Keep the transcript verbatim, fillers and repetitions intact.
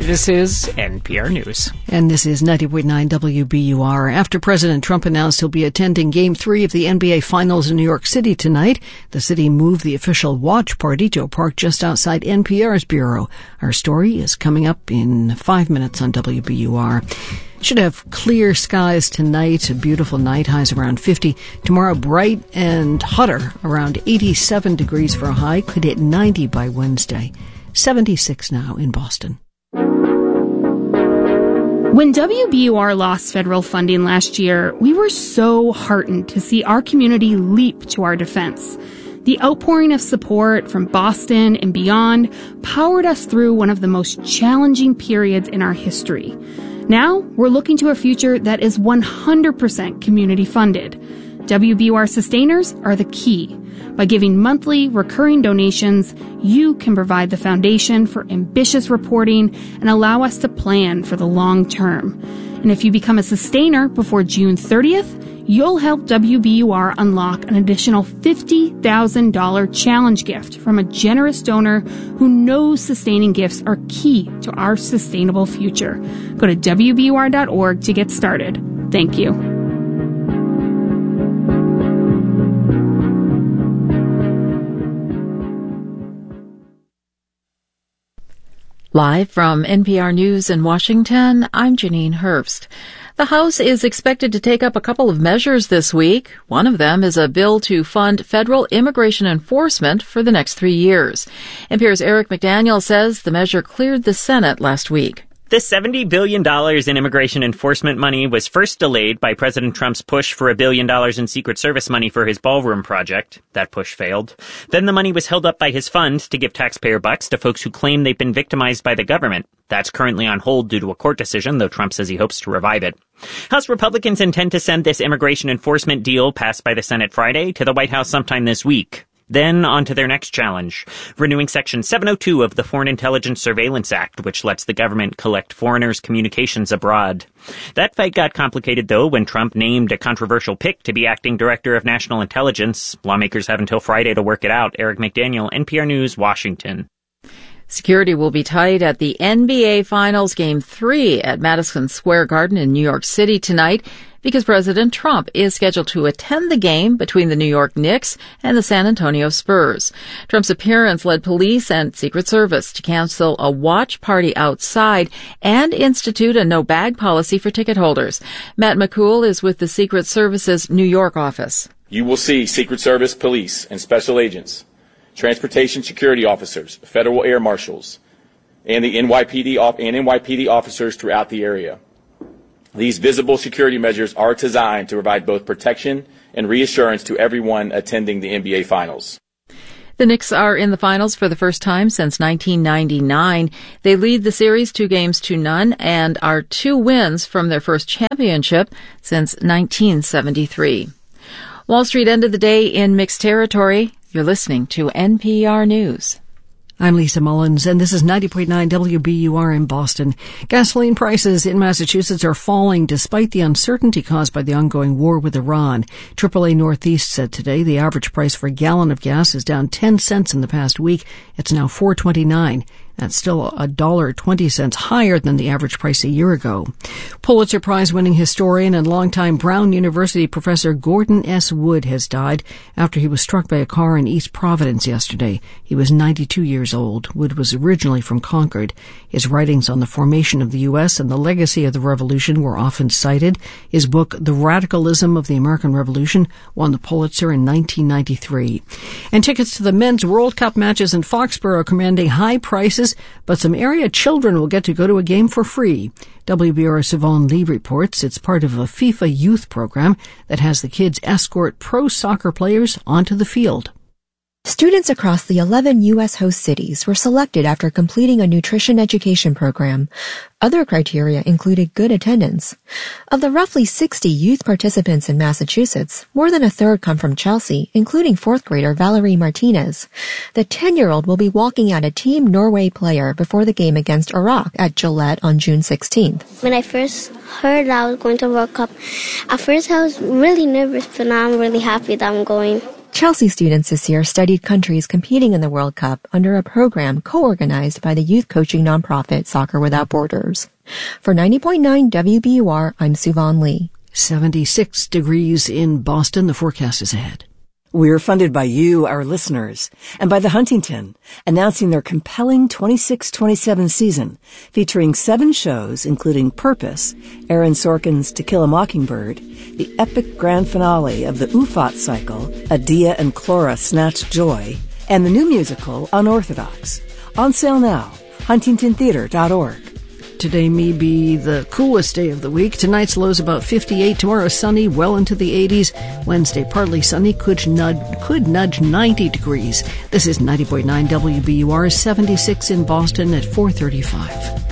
This is N P R News. And this is ninety point nine W B U R. After President Trump announced he'll be attending Game three of the N B A Finals in New York City tonight, the city moved the official watch party to a park just outside N P R's bureau. Our story is coming up in five minutes on W B U R. Should have clear skies tonight, a beautiful night, highs around fifty. Tomorrow, bright and hotter, around eighty-seven degrees for a high, could hit ninety by Wednesday. seventy-six now in Boston. When W B U R lost federal funding last year, we were so heartened to see our community leap to our defense. The outpouring of support from Boston and beyond powered us through one of the most challenging periods in our history. Now, we're looking to a future that is one hundred percent community funded. W B U R sustainers are the key. By giving monthly, recurring donations, you can provide the foundation for ambitious reporting and allow us to plan for the long term. And if you become a sustainer before June thirtieth, you'll help W B U R unlock an additional fifty thousand dollars challenge gift from a generous donor who knows sustaining gifts are key to our sustainable future. Go to W B U R dot org to get started. Thank you. Live from N P R News in Washington, I'm Janine Herbst. The House is expected to take up a couple of measures this week. One of them is a bill to fund federal immigration enforcement for the next three years. N P R's Eric McDaniel says the measure cleared the Senate last week. The seventy billion dollars in immigration enforcement money was first delayed by President Trump's push for a billion dollars in Secret Service money for his ballroom project. That push failed. Then the money was held up by his fund to give taxpayer bucks to folks who claim they've been victimized by the government. That's currently on hold due to a court decision, though Trump says he hopes to revive it. House Republicans intend to send this immigration enforcement deal passed by the Senate Friday to the White House sometime this week. Then on to their next challenge, renewing Section seven oh two of the Foreign Intelligence Surveillance Act, which lets the government collect foreigners' communications abroad. That fight got complicated, though, when Trump named a controversial pick to be acting director of national intelligence. Lawmakers have until Friday to work it out. Eric McDaniel, N P R News, Washington. Security will be tight at the N B A Finals Game three at Madison Square Garden in New York City tonight because President Trump is scheduled to attend the game between the New York Knicks and the San Antonio Spurs. Trump's appearance led police and Secret Service to cancel a watch party outside and institute a no-bag policy for ticket holders. Matt McCool is with the Secret Service's New York office. You will see Secret Service police and special agents, transportation security officers, federal air marshals, and the N Y P D and N Y P D officers throughout the area. These visible security measures are designed to provide both protection and reassurance to everyone attending the N B A Finals. The Knicks are in the finals for the first time since nineteen ninety-nine. They lead the series two games to none and are two wins from their first championship since nineteen seventy-three. Wall Street ended the day in mixed territory. You're listening to N P R News. I'm Lisa Mullins, and this is ninety point nine W B U R in Boston. Gasoline prices in Massachusetts are falling despite the uncertainty caused by the ongoing war with Iran. triple A Northeast said today the average price for a gallon of gas is down ten cents in the past week. It's now four twenty-nine. That's still a dollar twenty cents higher than the average price a year ago. Pulitzer Prize-winning historian and longtime Brown University professor Gordon S. Wood has died after he was struck by a car in East Providence yesterday. He was ninety-two years old. Wood was originally from Concord. His writings on the formation of the U S and the legacy of the Revolution were often cited. His book, The Radicalism of the American Revolution, won the Pulitzer in nineteen ninety-three. And tickets to the men's World Cup matches in Foxborough are commanding high prices, but some area children will get to go to a game for free. W B U R's Siobhan Lee reports it's part of a FIFA youth program that has the kids escort pro soccer players onto the field. Students across the eleven U S host cities were selected after completing a nutrition education program. Other criteria included good attendance. Of the roughly sixty youth participants in Massachusetts, more than a third come from Chelsea, including fourth grader Valerie Martinez. The ten-year-old will be walking out a Team Norway player before the game against Iraq at Gillette on June sixteenth. When I first heard I was going to World Cup, at first I was really nervous, but now I'm really happy that I'm going. Chelsea students this year studied countries competing in the World Cup under a program co-organized by the youth coaching nonprofit Soccer Without Borders. For ninety point nine W B U R, I'm Suvan Lee. seventy-six degrees in Boston. The forecast is ahead. We're funded by you, our listeners, and by the Huntington, announcing their compelling twenty-six twenty-seven season, featuring seven shows, including Purpose, Aaron Sorkin's To Kill a Mockingbird, the epic grand finale of the U F O T cycle, Adia and Clora Snatch Joy, and the new musical, Unorthodox. On sale now, huntington theater dot org. Today may be the coolest day of the week. Tonight's low's about fifty-eight. Tomorrow sunny, well into the eighties. Wednesday partly sunny, could nudge, could nudge ninety degrees. This is ninety point nine W B U R, seventy-six in Boston at four thirty-five.